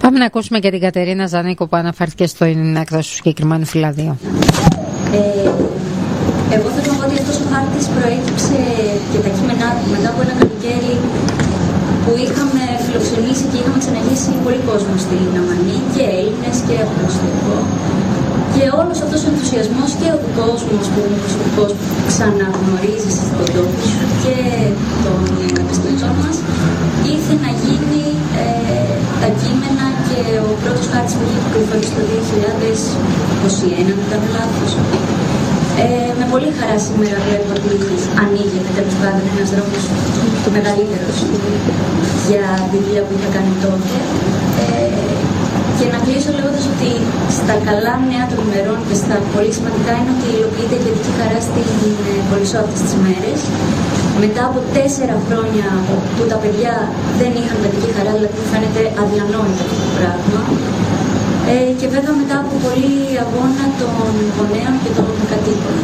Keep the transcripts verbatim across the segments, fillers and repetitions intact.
Πάμε να ακούσουμε και την Κατερίνα Ζανίκο που αναφέρθηκε στην έκδοση του συγκεκριμένου φυλαδίου. Ε, εγώ θέλω να πω ότι αυτός ο χάρτης προέκυψε και τα κείμενά του μετά από ένα καλοκαίρι που είχαμε φιλοξενήσει και είχαμε ξαναγήσει πολύ κόσμο στην Αμανή, και Έλληνες και από το εξωτερικό. Και όλος αυτός ο ενθουσιασμός και ο δικός μου, ας πούμε, προσωπικός, που ξαναγνωρίζεις τον τόπο σου και τον επιστημονικό μας, ήρθε να γίνει ε, τα κείμενα και ο πρώτος χάρτης που είχε κυκλοφορήσει το δύο χιλιάδες είκοσι ένα, αν δεν κάνω λάθος. Ε, με πολύ χαρά σήμερα βλέπω ότι ανοίγεται τέλος πάντων ένας δρόμος μεγαλύτερος για τη δουλειά που είχα κάνει τότε. Ε, και να κλείσω λέγοντας ότι στα καλά νέα των ημερών και στα πολύ σημαντικά είναι ότι υλοποιείται η παιδική χαρά στην Κολυσσό αυτές τις μέρες. Μετά από τέσσερα χρόνια που τα παιδιά δεν είχαν παιδική χαρά, δηλαδή φαίνεται αδιανόητο αυτό το πράγμα. Ε, και βέβαια μετά από πολύ αγώνα των γονέων και των κατοίκων.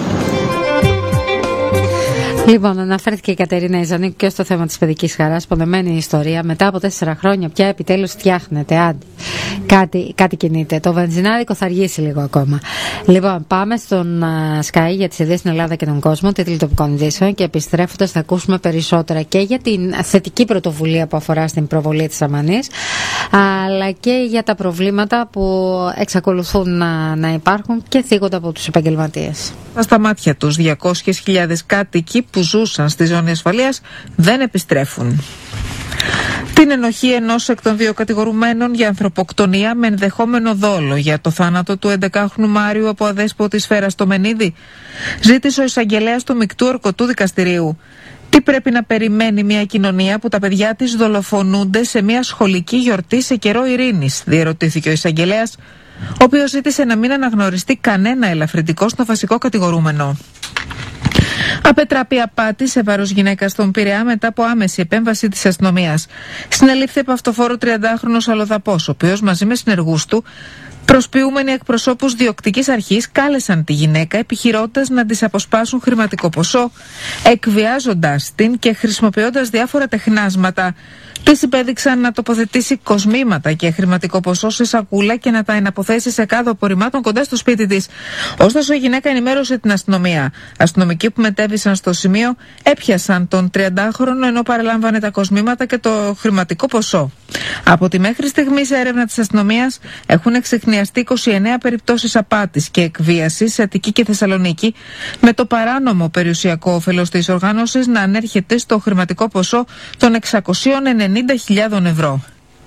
Λοιπόν, αναφέρθηκε η Κατερίνα Ζανίκο και στο θέμα της παιδικής χαράς. Πονεμένη η ιστορία. Μετά από τέσσερα χρόνια πια επιτέλους φτιάχνεται. Άντε. Κάτι, κάτι κινείται. Το βενζινάδικο θα αργήσει λίγο ακόμα. Λοιπόν, πάμε στον uh, Sky για τις ειδήσεις στην Ελλάδα και τον κόσμο, τίτλοι τοπικών ειδήσεων, και επιστρέφοντας θα ακούσουμε περισσότερα και για την θετική πρωτοβουλία που αφορά στην προβολή της Αμανής, αλλά και για τα προβλήματα που εξακολουθούν να, να υπάρχουν και θίγονται από τους επαγγελματίες. Στα μάτια τους, διακόσιες χιλιάδες κάτοικοι που ζούσαν στη ζώνη ασφαλείας δεν επιστρέφουν. Την ενοχή ενός εκ των δύο κατηγορουμένων για ανθρωποκτονία με ενδεχόμενο δόλο για το θάνατο του έντεκαχρονου Μάριου από αδέσποτη σφαίρα στο Μενίδη ζήτησε ο εισαγγελέας του Μεικτού Ορκωτού Δικαστηρίου. Τι πρέπει να περιμένει μια κοινωνία που τα παιδιά της δολοφονούνται σε μια σχολική γιορτή σε καιρό ειρήνης, διερωτήθηκε ο εισαγγελέας, ο οποίος ζήτησε να μην αναγνωριστεί κανένα ελαφρυντικό στο βασικό κατηγορούμενο. Απετράπη απάτη σε βάρος γυναίκας στον Πειραιά μετά από άμεση επέμβαση της αστυνομίας. Συνελήφθη από αυτοφόρο τριαντάχρονος αλλοδαπός, ο οποίος μαζί με συνεργούς του, προσποιούμενοι εκπροσώπους διοκτικής αρχής, κάλεσαν τη γυναίκα επιχειρώντας να της αποσπάσουν χρηματικό ποσό, εκβιάζοντας την και χρησιμοποιώντας διάφορα τεχνάσματα. Της υπέδειξαν να τοποθετήσει κοσμήματα και χρηματικό ποσό σε σακούλα και να τα εναποθέσει σε κάδο απορριμμάτων κοντά στο σπίτι της. Ωστόσο, η γυναίκα ενημέρωσε την αστυνομία. Αστυνομικοί που μετέβησαν στο σημείο έπιασαν τον τριαντάχρονο ενώ παραλάμβανε τα κοσμήματα και το χρηματικό ποσό. Από τη μέχρι στιγμής έρευνα της αστυνομίας έχουν εξεχνιαστεί είκοσι εννέα περιπτώσεις απάτης και εκβίασης σε Αττική και Θεσσαλονίκη, με το παράνομο περιουσιακό όφελος της οργάνωσης να ανέρχεται στο χρηματικό ποσό των εξακόσιες ενενήντα χιλιάδες ευρώ.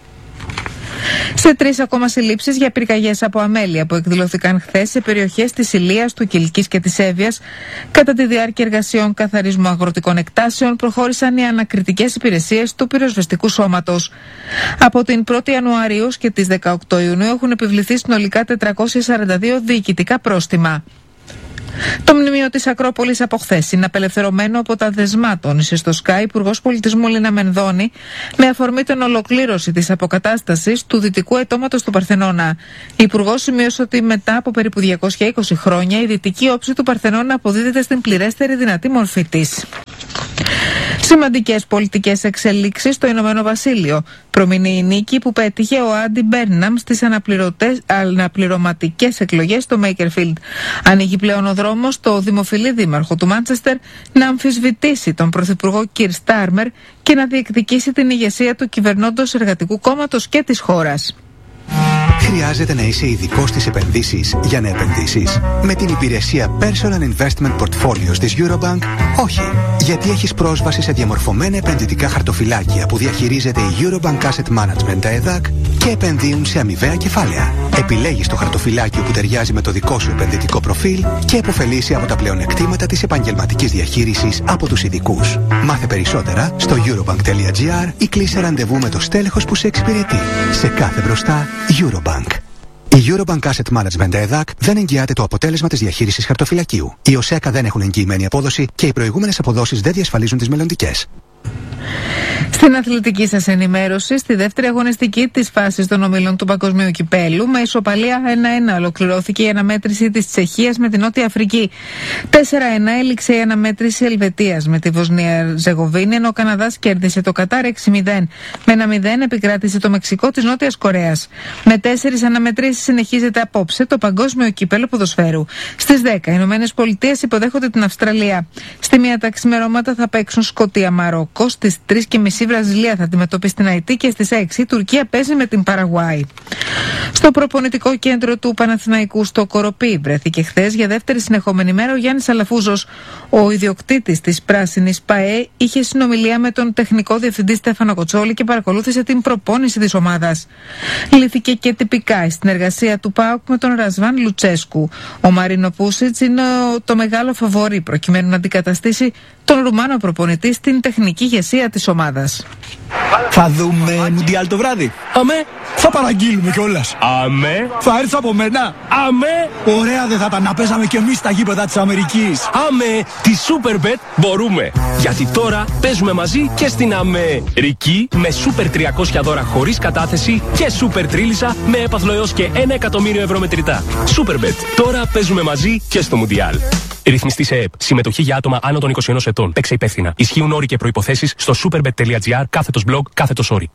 Σε τρεις ακόμα συλλήψεις για πυρκαγιές από αμέλεια που εκδηλώθηκαν χθες σε περιοχές της Ηλίας, του Κιλκής και της Εύβοιας, κατά τη διάρκεια εργασιών καθαρισμού αγροτικών εκτάσεων, προχώρησαν οι ανακριτικές υπηρεσίες του πυροσβεστικού σώματος. Από την πρώτη Ιανουαρίου και τις δεκαοκτώ Ιουνίου έχουν επιβληθεί συνολικά τετρακόσια σαράντα δύο διοικητικά πρόστιμα. Το μνημείο της Ακρόπολης από χθες είναι απελευθερωμένο από τα δεσμά, τόνισε στο Sky Υπουργός Πολιτισμού Λίνα Μενδώνη, με αφορμή την ολοκλήρωση της αποκατάστασης του δυτικού αιτώματος του Παρθενώνα. Η Υπουργός σημείωσε ότι μετά από περίπου διακόσια είκοσι χρόνια η δυτική όψη του Παρθενώνα αποδίδεται στην πληρέστερη δυνατή μορφή της. Σημαντικές πολιτικές εξελίξεις στο Ηνωμένο Βασίλειο. Προμηνή η νίκη που πέτυχε ο Άντι Μπέρναμ στις αναπληρωματικές εκλογές στο Μέικερφιλντ. Ανοίγει πλέον ο δρόμος στο δημοφιλή δήμαρχο του Μάντσεστερ να αμφισβητήσει τον πρωθυπουργό Κιρ Στάρμερ και να διεκδικήσει την ηγεσία του κυβερνώντος Εργατικού Κόμματος και της χώρας. Χρειάζεται να είσαι ειδικός στις επενδύσεις για να επενδύσεις? Με την υπηρεσία Personal Investment Portfolios της Eurobank, όχι. Γιατί έχεις πρόσβαση σε διαμορφωμένα επενδυτικά χαρτοφυλάκια που διαχειρίζεται η Eurobank Asset Management, τα ΕΔΑΚ, και επενδύουν σε αμοιβαία κεφάλαια. Επιλέγεις το χαρτοφυλάκιο που ταιριάζει με το δικό σου επενδυτικό προφίλ και επωφελείσαι από τα πλεονεκτήματα της επαγγελματικής διαχείρισης από τους ειδικούς. Μάθε περισσότερα στο eurobank.gr ή κλείσε ραντεβού με το στέλεχος που σε εξυπηρετεί. Σε κάθε μπροστά, Eurobank. Η Eurobank Asset Management ΕΔΑΚ δεν εγγυάται το αποτέλεσμα της διαχείρισης χαρτοφυλακίου. Οι ΟΣΕΚΑ δεν έχουν εγγυημένη απόδοση και οι προηγούμενες αποδόσεις δεν διασφαλίζουν τις μελλοντικές. Στην αθλητική σας ενημέρωση, στη δεύτερη αγωνιστική της φάσης των ομίλων του Παγκοσμίου Κυπέλου, με ισοπαλία ένα ένα ολοκληρώθηκε η αναμέτρηση της Τσεχίας με την Νότια Αφρική. τέσσερα ένα έληξε η αναμέτρηση Ελβετίας με τη Βοσνία Ζεγοβίνη, ενώ ο Καναδάς κέρδισε το Κατάρ έξι μηδέν. Με ένα μηδέν επικράτησε το Μεξικό της Νότιας Κορέας. Με τέσσερις αναμετρήσεις συνεχίζεται απόψε το Παγκόσμιο Κύπελο Ποδοσφαίρου. Στις δέκα οι Ηνωμένες Πολιτείες υποδέχονται την Αυστραλία. Στη μία τα ξημερώματα θα παίξουν Σκωτία Μαρόκο. Στις τρεις και μισή Βραζιλία θα αντιμετωπίσει την Αϊτή και στις έξι η Τουρκία παίζει με την Παραγουάη. Στο προπονητικό κέντρο του Παναθηναϊκού στο Κοροπή βρέθηκε χθες για δεύτερη συνεχόμενη μέρα ο Γιάννης Αλαφούζος. Ο ιδιοκτήτης της Πράσινης ΠΑΕ είχε συνομιλία με τον τεχνικό διευθυντή Στέφανο Κοτσόλη και παρακολούθησε την προπόνηση της ομάδας. Λύθηκε και τυπικά η συνεργασία του ΠΑΟΚ με τον Ρασβάν Λουτσέσκου. Ο Μαρίνο Πούσιτς είναι το μεγάλο φαβορί προκειμένου να αντικαταστήσει τον Ρουμάνο προπονητή στην τεχνική ηγεσία της ομάδας. Θα δούμε Μουντιάλ το βράδυ. Αμέ. Θα παραγγείλουμε κιόλας. Αμέ. Θα έρθει από μένα. Αμέ. Ωραία δεν θα ήταν να παίζαμε κι εμείς στα γήπεδα της Αμερικής. Αμέ. Τη Superbet μπορούμε. Γιατί τώρα παίζουμε μαζί και στην Αμερική με Super τριακόσια δώρα χωρίς κατάθεση και Super Τρίλισσα με έπαθλο έως και ένα εκατομμύριο ευρώ μετρητά. Superbet. Τώρα παίζουμε μαζί και στο Μουντιάλ. Ρυθμιστή σε ΕΕΠ. Συμμετοχή για άτομα άνω των είκοσι ενός ετών. Παίξε υπεύθυνα. Ισχύουν όροι και προϋποθέσεις στο superbet.gr κάθετος blog κάθετος όροι.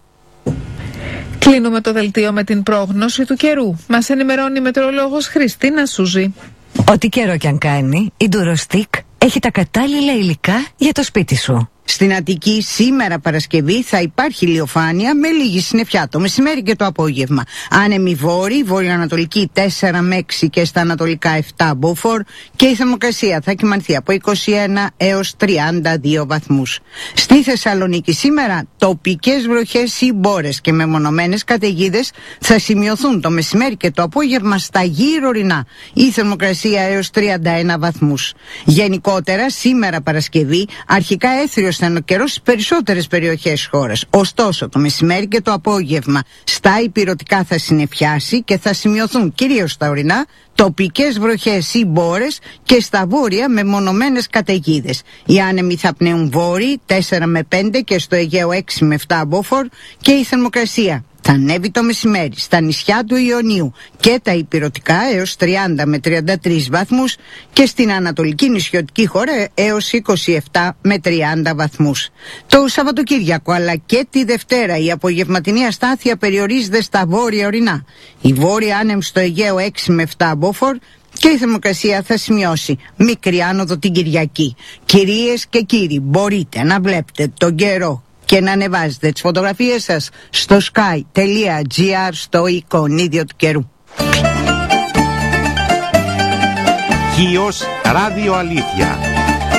Κλείνουμε το δελτίο με την πρόγνωση του καιρού. Μας ενημερώνει η μετεωρολόγος Χριστίνα Σούζη. Ό,τι καιρό κι αν κάνει, η Ντουροστίκ έχει τα κατάλληλα υλικά για το σπίτι σου. Στην Αττική σήμερα Παρασκευή θα υπάρχει ηλιοφάνεια με λίγη συννεφιά το μεσημέρι και το απόγευμα. Άνεμη βόρη, βορειοανατολική τέσσερα με έξι και στα ανατολικά επτά μποφόρ και η θερμοκρασία θα κυμανθεί από είκοσι ένα έως τριάντα δύο βαθμούς. Στη Θεσσαλονίκη σήμερα τοπικές βροχές ή μπόρες και μεμονωμένες καταιγίδες θα σημειωθούν το μεσημέρι και το απόγευμα στα γύρω ορεινά. Η θερμοκρασία έως τριάντα ένα βαθμούς. Γενικότερα σήμερα Παρασκευή αρχικά έθριος θα είναι ο καιρός στις περισσότερες περιοχές χώρας. Ωστόσο το μεσημέρι και το απόγευμα στα ηπειρωτικά θα συννεφιάσει και θα σημειωθούν κυρίως στα ορεινά τοπικές βροχές ή μπόρες και στα βόρεια με μονομένες καταιγίδες. Οι άνεμοι θα πνέουν βόρειοι τέσσερα με πέντε και στο Αιγαίο έξι με επτά μποφόρ και η θερμοκρασία θα ανέβει το μεσημέρι στα νησιά του Ιωνίου και τα ηπειρωτικά έως τριάντα με τριάντα τρεις βαθμούς και στην ανατολική νησιωτική χώρα έως είκοσι επτά με τριάντα βαθμούς. Το Σαββατοκύριακο αλλά και τη Δευτέρα η απογευματινή αστάθεια περιορίζεται στα βόρεια ορεινά. Η βόρεια άνεμη στο Αιγαίο έξι με επτά μποφόρ και η θερμοκρασία θα σημειώσει μικρή άνοδο την Κυριακή. Κυρίες και κύριοι, μπορείτε να βλέπετε τον καιρό και να ανεβάζετε τις φωτογραφίες σας στο sky.gr στο εικονίδιο του καιρού. Χίος Ράδιο Αλήθεια.